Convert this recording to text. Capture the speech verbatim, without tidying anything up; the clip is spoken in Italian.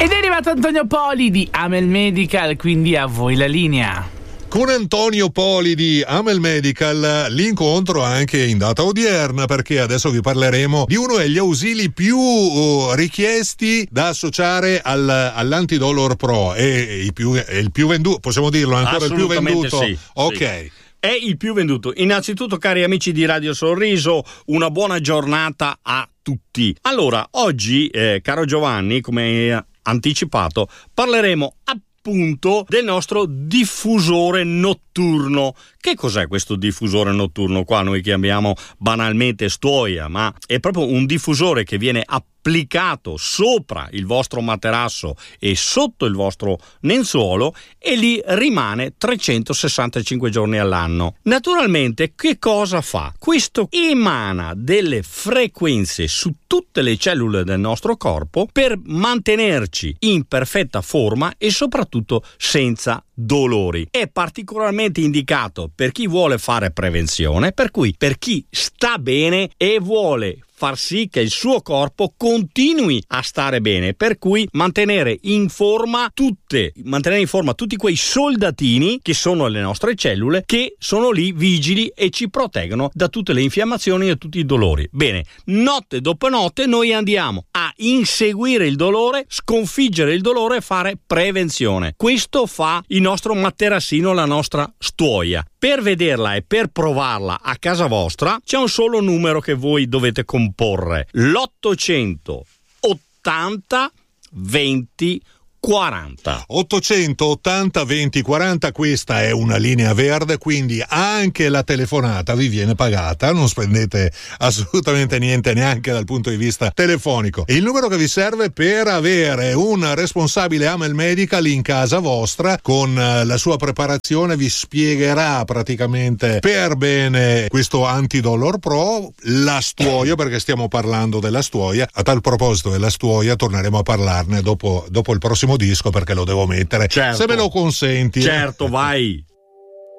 Ed è arrivato Antonio Poli di Amel Medical, quindi a voi la linea. Con Antonio Poli di Amel Medical l'incontro anche in data odierna, perché adesso vi parleremo di uno degli ausili più uh, richiesti da associare al, all'Antidolor Pro. E il più, è il più venduto, possiamo dirlo, ancora il più venduto? Sì, ok. Sì. È il più venduto. Innanzitutto, cari amici di Radio Sorriso, una buona giornata a tutti. Allora, oggi, eh, caro Giovanni, come anticipato, parleremo appunto del nostro diffusore notturno. Che cos'è questo diffusore notturno? Qua noi chiamiamo banalmente stuoia, ma è proprio un diffusore che viene applicato sopra il vostro materasso e sotto il vostro lenzuolo e lì rimane trecentosessantacinque giorni all'anno. Naturalmente, che cosa fa? Questo emana delle frequenze su tutte le cellule del nostro corpo per mantenerci in perfetta forma e soprattutto senza dolori. È particolarmente indicato per chi vuole fare prevenzione, per cui per chi sta bene e vuole far sì che il suo corpo continui a stare bene, per cui mantenere in forma tutte, mantenere in forma tutti quei soldatini che sono le nostre cellule, che sono lì vigili e ci proteggono da tutte le infiammazioni e tutti i dolori. Bene, notte dopo notte noi andiamo a inseguire il dolore, sconfiggere il dolore e fare prevenzione. Questo fa il nostro materassino, la nostra stuoia. Per vederla e per provarla a casa vostra c'è un solo numero che voi dovete comporre: l'ottocento ottanta venti quaranta. ottocentottanta venti quaranta, questa è una linea verde, quindi anche la telefonata vi viene pagata, non spendete assolutamente niente neanche dal punto di vista telefonico. Il numero che vi serve per avere un responsabile Amel Medical in casa vostra con la sua preparazione, vi spiegherà praticamente per bene questo Antidolor Pro, la stuoia, perché stiamo parlando della stuoia. A tal proposito della stuoia torneremo a parlarne dopo, dopo il prossimo disco, perché lo devo mettere, certo, se me lo consenti. Certo, vai.